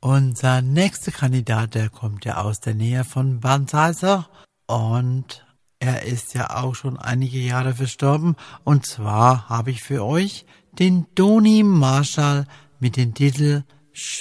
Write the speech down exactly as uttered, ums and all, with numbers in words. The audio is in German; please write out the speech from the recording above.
Unser nächster Kandidat, der kommt ja aus der Nähe von Banzhauser und er ist ja auch schon einige Jahre verstorben. Und zwar habe ich für euch den Doni Marshall mit dem Titel